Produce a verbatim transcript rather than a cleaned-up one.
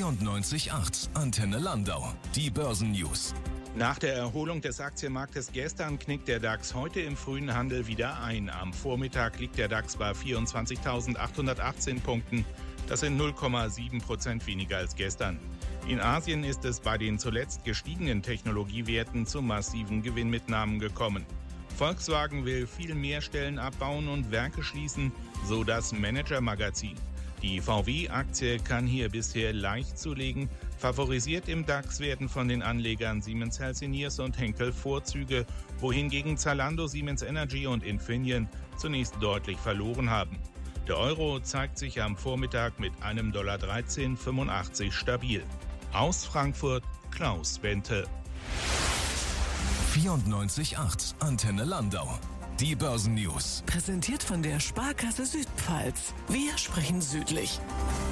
vierundneunzig Komma acht Antenne Landau. Die Börsennews. Nach der Erholung des Aktienmarktes gestern knickt der DAX heute im frühen Handel wieder ein. Am Vormittag liegt der DAX bei vierundzwanzigtausendachthundertachtzehn Punkten. Das sind null Komma sieben Prozent weniger als gestern. In Asien ist es bei den zuletzt gestiegenen Technologiewerten zu massiven Gewinnmitnahmen gekommen. Volkswagen will viel mehr Stellen abbauen und Werke schließen, so das Manager-Magazin. Die V W-Aktie kann hier bisher leicht zulegen. Favorisiert im DAX werden von den Anlegern Siemens Healthineers und Henkel Vorzüge, wohingegen Zalando, Siemens Energy und Infineon zunächst deutlich verloren haben. Der Euro zeigt sich am Vormittag mit einem Dollar dreizehn Komma fünfundachtzig stabil. Aus Frankfurt Klaus Bente. vierundneunzig Komma acht Antenne Landau. Die Börsennews. Präsentiert von der Sparkasse Südpfalz. Wir sprechen südlich.